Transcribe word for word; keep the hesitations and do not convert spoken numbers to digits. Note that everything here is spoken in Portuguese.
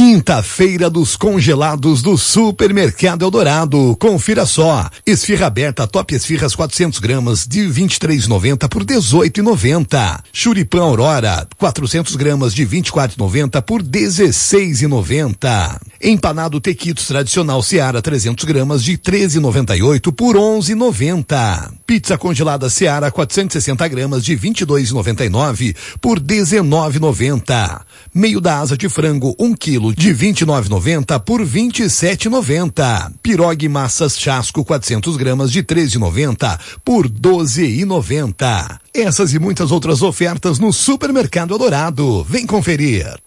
Quinta-feira dos congelados do Supermercado Eldorado. Confira só. Esfirra aberta Top Esfirras quatrocentos gramas de vinte e três e noventa por dezoito e noventa. Churipã Aurora quatrocentos gramas de vinte e quatro e noventa por dezesseis e noventa. Empanado Tequitos tradicional Seara trezentos gramas de treze e noventa e oito por onze e noventa. Pizza congelada Seara quatrocentos e sessenta gramas de vinte e dois e noventa e nove por dezenove e noventa. Meio da asa de frango um quilo de vinte e nove e noventa por vinte e sete e noventa. Pirogue massas Chasco quatrocentos gramas de treze e noventa por doze e noventa. Essas e muitas outras ofertas no Supermercado Eldorado. Vem conferir.